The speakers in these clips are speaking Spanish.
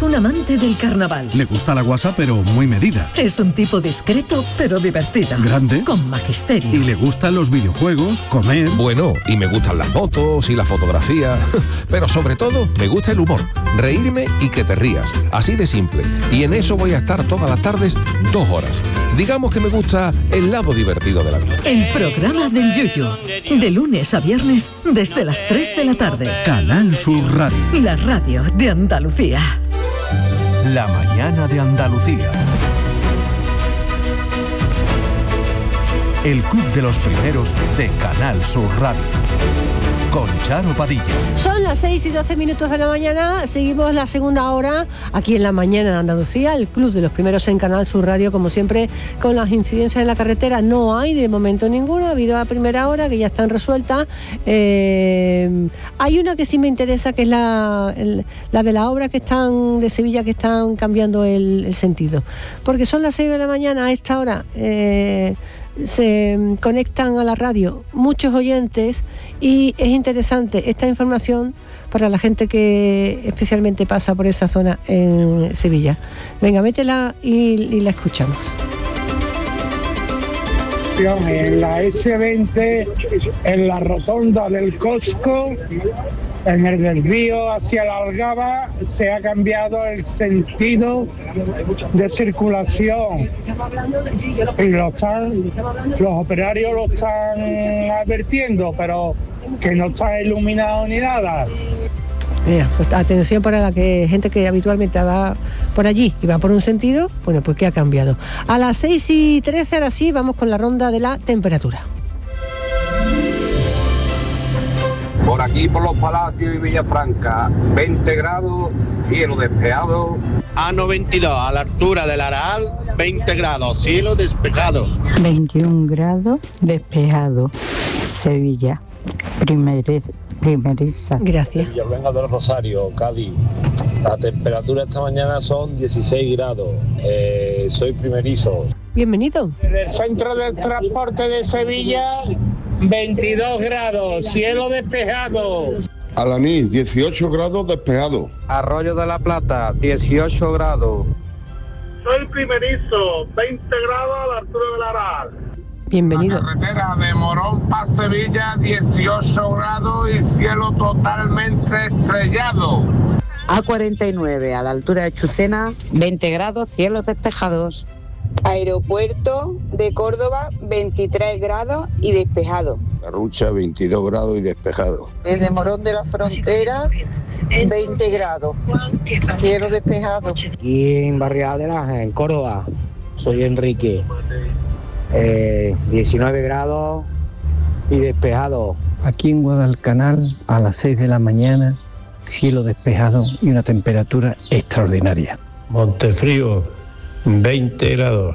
Es un amante del carnaval. Le gusta la guasa, pero muy medida. Es un tipo discreto, pero divertido. Grande. Con magisterio. Y le gustan los videojuegos, comer. Bueno, y me gustan las motos y la fotografía. Pero sobre todo, me gusta el humor. Reírme y que te rías. Así de simple. Y en eso voy a estar todas las tardes 2 horas. Digamos que me gusta el lado divertido de la vida. El programa del Yuyu. De lunes a viernes, desde las 3 de la tarde. Canal Sur Radio. La radio de Andalucía. La mañana de Andalucía. El Club de los Primeros de Canal Sur Radio. Con Charo Padilla. Son las 6:12 de la mañana. Seguimos la segunda hora aquí en la mañana de Andalucía. El Club de los Primeros en Canal Sur Radio, como siempre, con las incidencias en la carretera. No hay de momento ninguna. Ha habido a primera hora que ya están resueltas. Hay una que sí me interesa, que es la de la obra que están de Sevilla, que están cambiando el sentido. Porque son las 6 de la mañana. A esta hora se conectan a la radio muchos oyentes y es interesante esta información para la gente que especialmente pasa por esa zona en Sevilla. Venga, métela y la escuchamos. En la S20, en la rotonda del Cosco, en el desvío hacia la Algaba, se ha cambiado el sentido de circulación y los operarios lo están advirtiendo, pero que no está iluminado ni nada. Mira, pues atención para la gente que habitualmente va por allí y va por un sentido, bueno, pues que ha cambiado. A las 6:13, ahora sí, vamos con la ronda de la temperatura. Por aquí, por los Palacios y Villafranca, 20 grados, cielo despejado. A92, a la altura del Aral, 20 grados, cielo despejado. 21 grados, despejado. Sevilla, primeriza. Gracias. Venga del Rosario, Cádiz. La temperatura esta mañana son 16 grados. Soy primerizo. Bienvenido. Desde el centro del transporte de Sevilla, 22 grados, cielo despejado. Alanís, 18 grados despejado. Arroyo de la Plata, 18 grados. Soy primerizo, 20 grados a la altura del Aral. Bienvenido. La carretera de Morón para Sevilla, 18 grados y cielo totalmente estrellado. A49, a la altura de Chucena, 20 grados, cielos despejados. Aeropuerto de Córdoba, 23 grados y despejado. Garrucha, 22 grados y despejado. Desde Morón de la Frontera, 20 grados, cielo despejado. Aquí en Barriaderas, en Córdoba, soy Enrique. 19 grados y despejado. Aquí en Guadalcanal, a las 6 de la mañana, cielo despejado y una temperatura extraordinaria. Montefrío, 20 grados,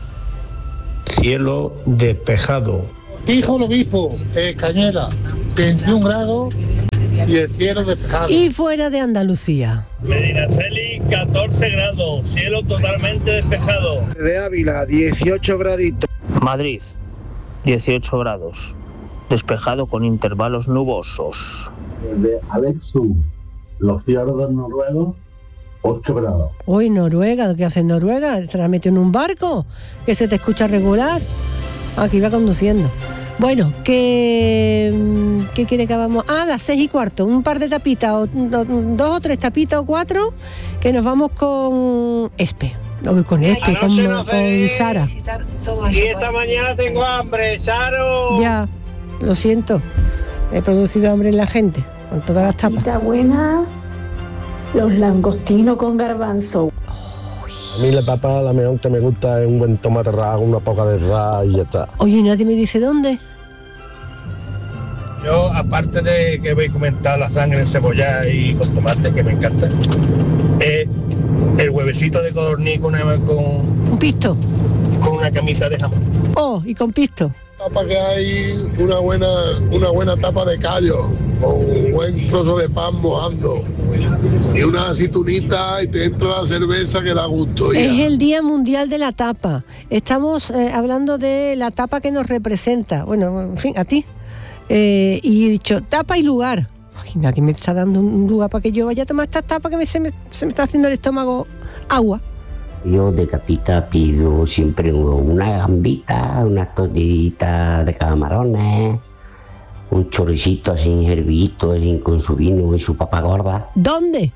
cielo despejado. Hijo del Obispo, Cañuela, 21 grados y el cielo despejado. Y fuera de Andalucía. Medinaceli, 14 grados, cielo totalmente despejado. De Ávila, 18 graditos. Madrid, 18 grados, despejado con intervalos nubosos. De Alexu, los fiordos noruegos, 8 grados. Uy, Noruega, ¿qué hace en Noruega? ¿Te la metió en un barco? Que se te escucha regular. Aquí va conduciendo. Bueno, ¿qué quiere que hagamos? Las 6:15, un par de tapitas, o 2 o 3 tapitas o 4, que nos vamos con Espe. Con Espe, con Sara. Y esta mañana tengo hambre, Charo. Ya, lo siento. He producido hambre en la gente, con todas las tapas. Está buena, los langostinos con garbanzo. A mí la tapa, la mejor que me gusta es un buen tomate rallado, una poca de ras y ya está. Oye, nadie me dice dónde. Yo, aparte de que voy a comentar la sangre cebollada y con tomate, que me encanta, el huevecito de codorniz con un pisto. Con una camita de jamón. Oh, y con pisto. Tapa que hay una buena tapa de callo, con un buen trozo de pan mojando y una aceitunita y te entra la cerveza que da gusto. Es el Día Mundial de la Tapa. Estamos hablando de la tapa que nos representa. Bueno, en fin, a ti. Y he dicho, tapa y lugar. Ay, nadie me está dando un lugar para que yo vaya a tomar esta tapa, que se me está haciendo el estómago agua. Yo de capita pido siempre una gambita, unas tortillitas de camarones, un choricito así hervidito, así con su vino y su papa gorda. ¿Dónde?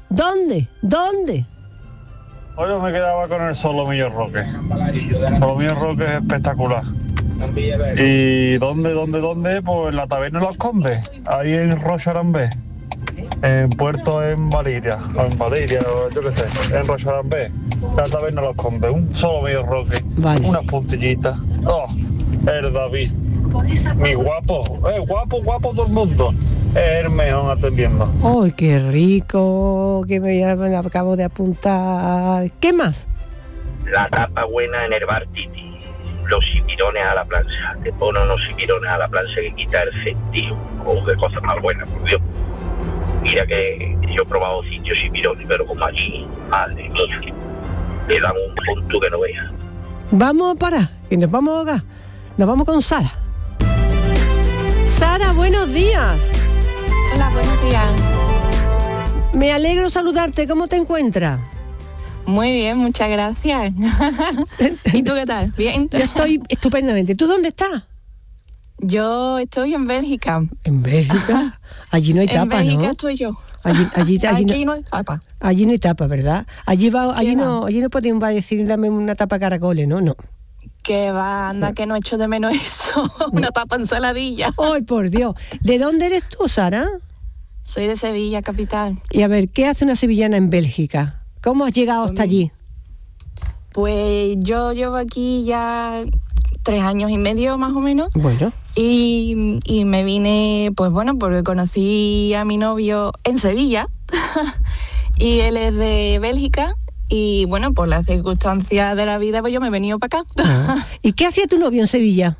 Hoy yo me quedaba con el solomillo roque. El solomillo roque es espectacular. ¿Y dónde? Pues en la taberna de los Condes, ahí en Rocha Arambé, en Puerto en Valiria, o yo qué sé, en Rocha Arambé, la taberna de los Condes, un solomillo roque, vale. Unas puntillitas. Oh, el David, mi guapo, guapo todo el mundo. Es el mejor atendiendo. ¡Ay, qué rico! Que me acabo de apuntar. ¿Qué más? La tapa buena en el bar Titi. Los chipirones a la plancha. Te ponen unos chipirones a la plancha que quita el sentido. Oh, qué cosa más buena, por Dios. Mira que yo he probado sitios chipirones, pero como allí, madre mía, le dan un punto que no veas. Vamos a parar, que nos vamos acá. Nos vamos con Sara. Sara, buenos días. Hola, buenos días. Me alegro saludarte. ¿Cómo te encuentras? Muy bien, muchas gracias. ¿Y tú qué tal? ¿Bien? Yo estoy estupendamente. ¿Tú dónde estás? Yo estoy en Bélgica. ¿En Bélgica? Allí no hay tapa, ¿no? En Bélgica estoy yo. Allí Aquí no hay tapa. Allí no hay tapa, ¿verdad? Allí no podemos decir dame una tapa caracoles, ¿no? No. Que va, anda, que no echo de menos eso. Una tapa ensaladilla. ¡Ay, por Dios! ¿De dónde eres tú, Sara? Soy de Sevilla, capital. Y a ver, ¿qué hace una sevillana en Bélgica? ¿Cómo has llegado hasta allí? Pues yo llevo aquí ya 3 años y medio, más o menos. Bueno. Y me vine, pues bueno, porque conocí a mi novio en Sevilla. Y él es de Bélgica. Y bueno, por las circunstancias de la vida, pues yo me he venido para acá. ¿Y qué hacía tu novio en Sevilla?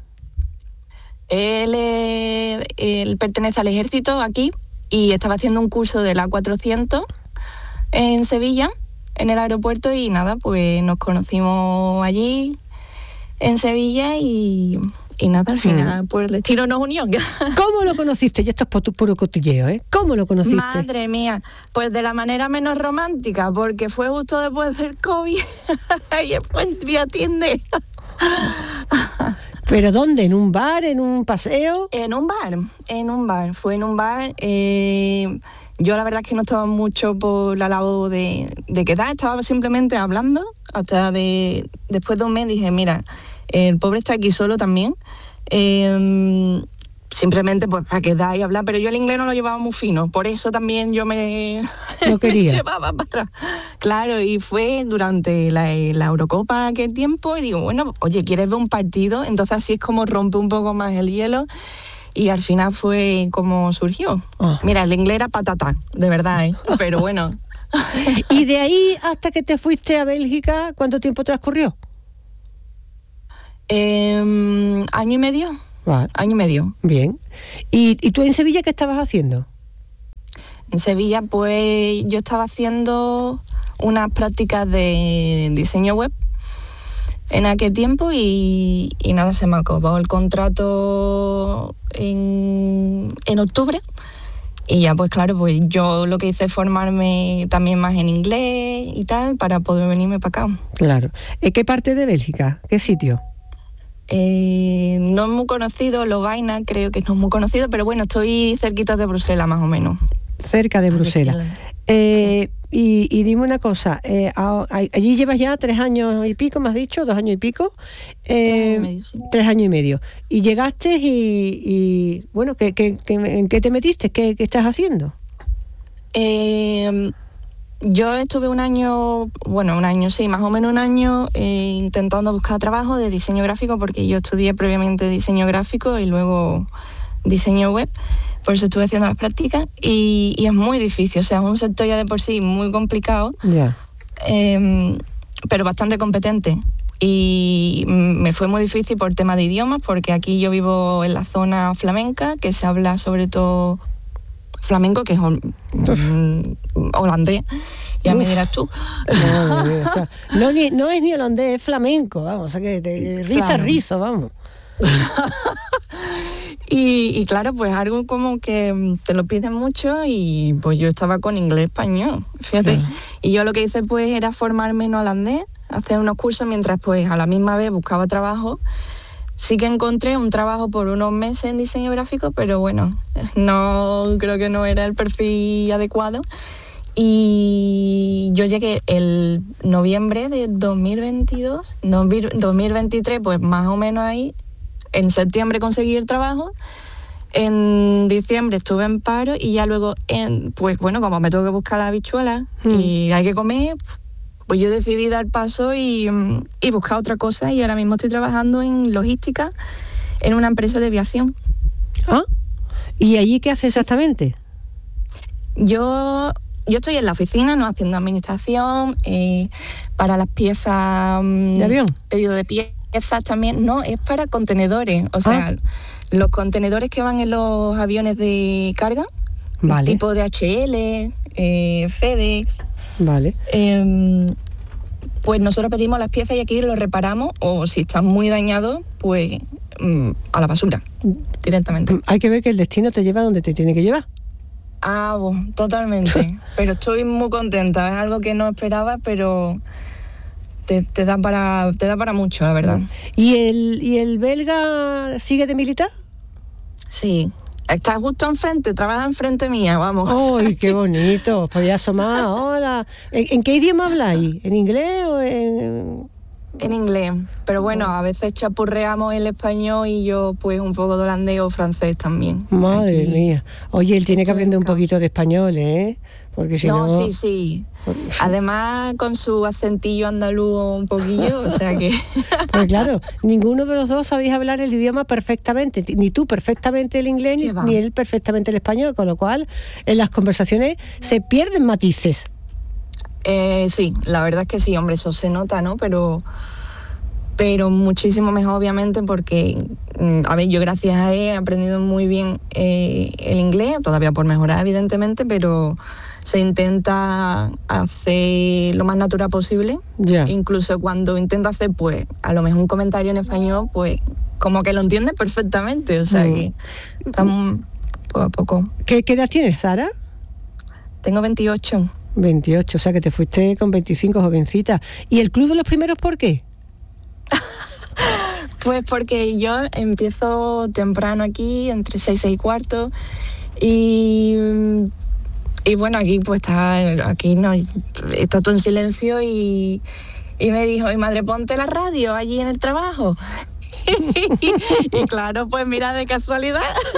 Él pertenece al ejército aquí y estaba haciendo un curso de la 400 en Sevilla, en el aeropuerto, y nada, pues nos conocimos allí en Sevilla y nada, al final pues el destino nos unió. ¿Cómo lo conociste? Ya esto es puro cotilleo, ¿eh? ¿Cómo lo conociste? Madre mía, pues de la manera menos romántica, porque fue justo después del COVID y después vía Tinder. ¿Pero dónde? ¿En un bar? ¿En un paseo? En un bar, fue en un bar. Yo la verdad es que no estaba mucho por la labor de quedar, estaba simplemente hablando, hasta después de un mes dije, mira, el pobre está aquí solo también, simplemente pues para quedar y hablar, pero yo el inglés no lo llevaba muy fino, por eso también yo me llevaba para atrás. Claro, y fue durante la Eurocopa aquel tiempo, y digo, bueno, oye, ¿quieres ver un partido? Entonces así es como rompe un poco más el hielo, y al final fue como surgió. Mira, el inglés era patata, de verdad, ¿eh? Pero bueno. ¿Y de ahí hasta que te fuiste a Bélgica, cuánto tiempo transcurrió? Año y medio. Vale. Año y medio. Bien. ¿Y tú en Sevilla qué estabas haciendo? En Sevilla, pues yo estaba haciendo unas prácticas de diseño web en aquel tiempo y nada, se me acabó el contrato en octubre. Y ya pues claro, pues yo lo que hice es formarme también más en inglés y tal, para poder venirme para acá. Claro. ¿Qué parte de Bélgica? ¿Qué sitio? No es muy conocido, Lovaina creo que no es muy conocido, pero bueno, estoy cerquita de Bruselas más o menos. Cerca de Bruselas. Sí. Y dime una cosa, allí llevas ya 3 años y pico, me has dicho, 2 años y pico. 3 años y medio, sí. 3 años y medio. Y llegaste y bueno, ¿en qué te metiste? ¿Qué estás haciendo? Yo estuve un año, sí, más o menos un año intentando buscar trabajo de diseño gráfico, porque yo estudié previamente diseño gráfico y luego diseño web, por eso estuve haciendo las prácticas y es muy difícil, o sea, es un sector ya de por sí muy complicado, pero bastante competente. Y me fue muy difícil por tema de idiomas, porque aquí yo vivo en la zona flamenca, que se habla sobre todo flamenco, que es holandés, ya me dirás tú. No es ni holandés, es flamenco, vamos, o sea que rizo, vamos. Y claro, pues algo como que te lo piden mucho y pues yo estaba con inglés-español, fíjate. Y yo lo que hice pues era formarme en holandés, hacer unos cursos mientras pues a la misma vez buscaba trabajo. Sí que encontré un trabajo por unos meses en diseño gráfico, pero bueno, no creo que no era el perfil adecuado. Y yo llegué el noviembre de 2023, pues más o menos ahí. En septiembre conseguí el trabajo, en diciembre estuve en paro y ya luego, pues bueno, como me tengo que buscar la habichuela y hay que comer, pues yo decidí dar paso y buscar otra cosa y ahora mismo estoy trabajando en logística en una empresa de aviación. ¿Ah? ¿Y allí qué hace exactamente? Yo estoy en la oficina, no haciendo administración, para las piezas... ¿De avión? Pedido de piezas también, no, es para contenedores, o sea, los contenedores que van en los aviones de carga, vale, tipo DHL, FedEx. Vale. Pues nosotros pedimos las piezas y aquí los reparamos, o si están muy dañados, pues a la basura, directamente. Hay que ver que el destino te lleva donde te tiene que llevar. Ah, bueno, totalmente. Pero estoy muy contenta, es algo que no esperaba, pero te da para mucho, la verdad. ¿Y el belga sigue de militar? Sí, está justo enfrente, trabaja enfrente mía, vamos. ¡Ay, qué bonito! Podía asomar, hola. ¿En qué idioma habláis? ¿En inglés o en...? En inglés, pero bueno, a veces chapurreamos el español y yo pues un poco de holandés o francés también. Madre mía. Oye, él tiene que aprender un poquito de español, ¿eh? Porque si no... Sí. Además, con su acentillo andaluz un poquillo, o sea que... Pues claro, ninguno de los dos sabéis hablar el idioma perfectamente, ni tú perfectamente el inglés, ni él perfectamente el español, con lo cual en las conversaciones se pierden matices. Sí, la verdad es que sí, hombre, eso se nota, ¿no? Pero muchísimo mejor, obviamente, porque, a ver, yo gracias a él he aprendido muy bien el inglés, todavía por mejorar, evidentemente, pero se intenta hacer lo más natural posible. Yeah. Incluso cuando intento hacer, pues, a lo mejor un comentario en español, pues, como que lo entiende perfectamente, o sea que estamos poco a poco. ¿Qué edad tienes, Sara? Tengo 28. 28, o sea que te fuiste con 25, jovencita. ¿Y el Club de los Primeros por qué? Pues porque yo empiezo temprano aquí, entre 6 y cuarto, y bueno, aquí pues está todo en silencio y me dijo, y madre, ponte la radio allí en el trabajo. Y claro, pues mira, de casualidad.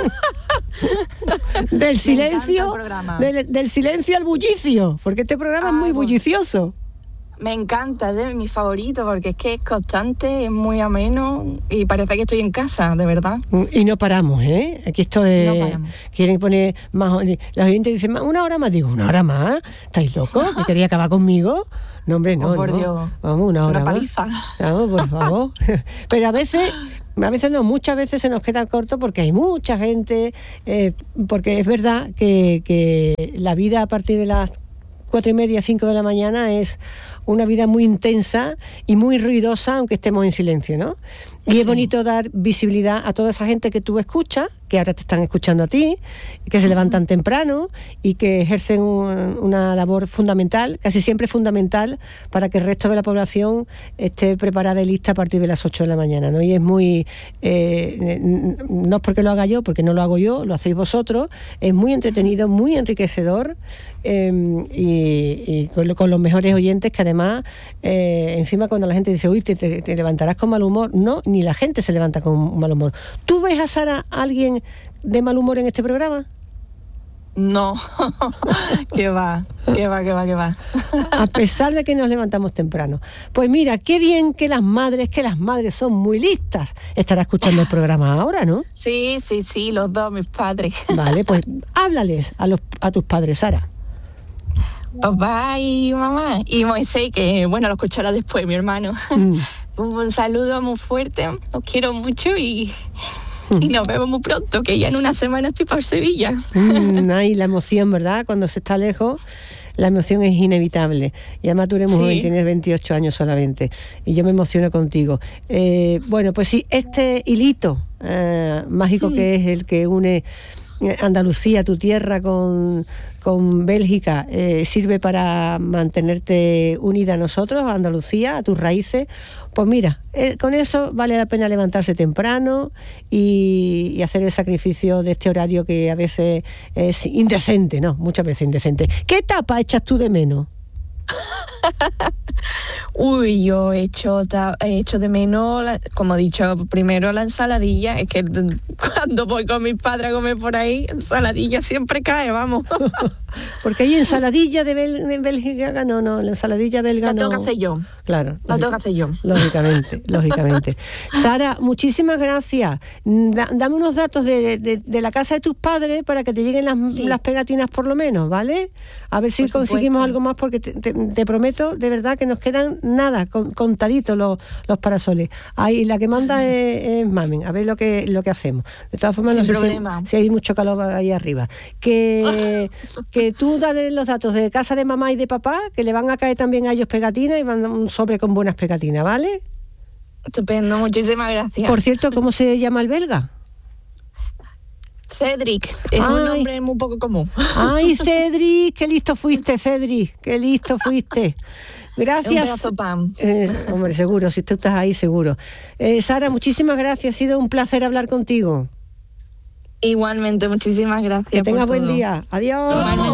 Del silencio al bullicio, porque este programa es muy bullicioso. Me encanta, es de mi favorito, porque es que es constante, es muy ameno y parece que estoy en casa, de verdad. Y no paramos, ¿eh? Aquí esto de... No paramos. Quieren poner más... Los oyentes dicen, una hora más. Digo, ¿una hora más? ¿Estáis locos? ¿Que quería acabar conmigo? No, hombre, no, por no. Dios. Vamos, una hora más. Paliza. Vamos, por favor. Pero a veces no, muchas veces se nos queda corto porque hay mucha gente, porque es verdad que la vida a partir de las 4:30, 5 de la mañana es una vida muy intensa y muy ruidosa, aunque estemos en silencio, ¿no? Y sí, es bonito dar visibilidad a toda esa gente que tú escuchas, que ahora te están escuchando a ti, que se levantan temprano y que ejercen una labor fundamental, casi siempre fundamental, para que el resto de la población esté preparada y lista a partir de las 8 de la mañana, ¿no? Y es muy... no es porque lo haga yo, porque no lo hago yo, lo hacéis vosotros, es muy entretenido, muy enriquecedor, y con los mejores oyentes que además, encima cuando la gente dice, uy, te levantarás con mal humor, no, ni la gente se levanta con mal humor. ¿Tú ves a Sara alguien de mal humor en este programa? No, que va. A pesar de que nos levantamos temprano. Pues mira, qué bien que las madres son muy listas. Estará escuchando el programa ahora, ¿no? Sí, los dos, mis padres. Vale, pues háblales a tus padres, Sara. Papá y mamá y Moisés, que bueno, lo escuchará después, mi hermano. Un saludo muy fuerte, os quiero mucho y nos vemos muy pronto, que ya en una semana estoy para Sevilla. Hay la emoción, ¿verdad? Cuando se está lejos. la emoción es inevitable. Y además tú eres muy joven, Sí. tienes 28 años solamente. Y yo me emociono contigo. Bueno, pues sí, este hilito mágico que es el que une Andalucía, tu tierra, con Bélgica, sirve para mantenerte unida a nosotros, a Andalucía, a tus raíces. Pues mira, con eso vale la pena levantarse temprano y hacer el sacrificio de este horario que a veces es indecente, ¿no? Muchas veces indecente. ¿Qué etapa echas tú de menos? Uy, yo he hecho de menos, como he dicho primero, la ensaladilla. Es que cuando voy con mis padres a comer por ahí, ensaladilla siempre cae, vamos. Porque hay ensaladilla de Bélgica, no, la ensaladilla belga no. La tengo que hacer yo. Claro. La tengo que hacer yo. Lógicamente. Sara, muchísimas gracias. Dame unos datos de la casa de tus padres para que te lleguen las pegatinas por lo menos, ¿vale? A ver si conseguimos algo más, porque te prometo, de verdad, que nos quedan nada, contaditos los parasoles. Ahí la que manda es Mamen, a ver lo que hacemos. De todas formas, Sin no sé problema. si hay mucho calor ahí arriba. Que tú dale los datos de casa de mamá y de papá, que le van a caer también a ellos pegatinas y van un sobre con buenas pegatinas, ¿vale? Estupendo, muchísimas gracias. Por cierto, ¿cómo se llama el belga? Cedric, es un nombre muy poco común. Ay, Cedric, qué listo fuiste, Cedric, qué listo fuiste. Gracias. Un pedazo de pan. Hombre, seguro, si tú estás ahí, seguro. Sara, muchísimas gracias, ha sido un placer hablar contigo. Igualmente, muchísimas gracias. Que tengas por buen todo. día. Adiós.